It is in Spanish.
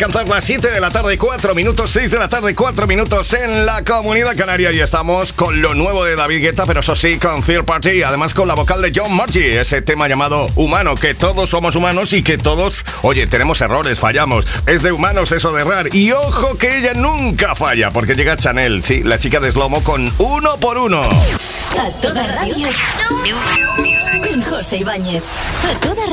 alcanzar las 7 de la tarde, 4 minutos, 6 de la tarde, 4 minutos en la Comunidad Canaria. Y estamos con lo nuevo de David Guetta, pero eso sí, con Third Party. Además con la vocal de John Margie, ese tema llamado Humano, que todos somos humanos y que todos, oye, tenemos errores, fallamos. Es de humanos eso de errar. Y ojo que ella nunca falla, porque llega Chanel, sí, la chica de Slomo con Uno por Uno. A toda radio. Con José Ibáñez. A toda